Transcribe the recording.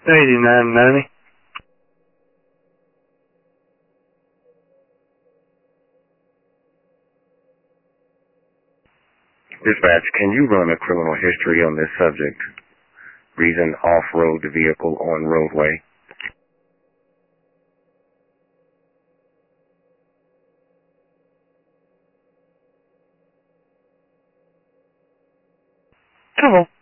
8990. Dispatch, can you run a criminal history on this subject? Reason off-road the vehicle on roadway. Hello.